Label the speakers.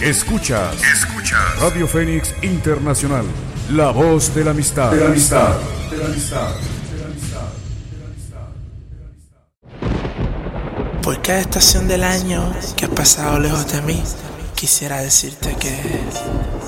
Speaker 1: Escuchas Radio Fénix Internacional, la voz de la amistad. De la amistad. De la amistad.
Speaker 2: Por cada estación del año que has pasado lejos de mí, quisiera decirte que